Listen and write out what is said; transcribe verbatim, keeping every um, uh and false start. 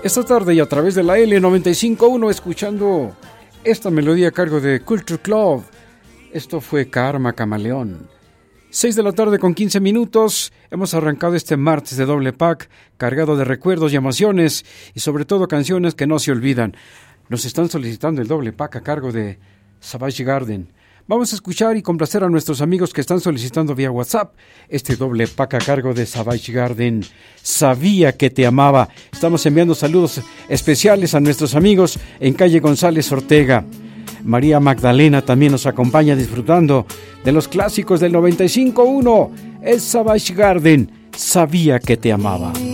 Esta tarde y a través de la L noventa y cinco punto uno escuchando esta melodía a cargo de Culture Club. Esto fue Karma Camaleón. seis de la tarde con quince minutos. Hemos arrancado este martes de doble pack cargado de recuerdos y emociones y sobre todo canciones que no se olvidan. Nos están solicitando el doble pack a cargo de Savage Garden. Vamos a escuchar y complacer a nuestros amigos que están solicitando vía WhatsApp este doble pack a cargo de Savage Garden. Sabía que te amaba. Estamos enviando saludos especiales a nuestros amigos en calle González Ortega. María Magdalena también nos acompaña disfrutando de los clásicos del noventa y cinco punto uno. Es Savage Garden. Sabía que te amaba.